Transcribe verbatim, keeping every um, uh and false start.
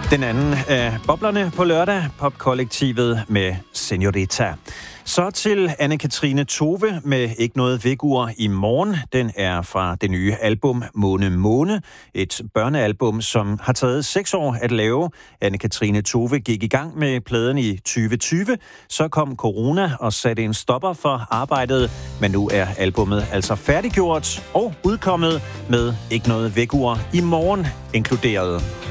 Den anden af boblerne på lørdag, popkollektivet med Senorita. Så til Anne-Katrine Tove med Ikke noget vækkeur i morgen. Den er fra det nye album Måne Måne. Et børnealbum, som har taget seks år at lave. Anne-Katrine Tove gik i gang med pladen i tyve tyve. Så kom corona og satte en stopper for arbejdet. Men nu er albummet altså færdiggjort og udkommet med Ikke noget vækkeur i morgen inkluderet.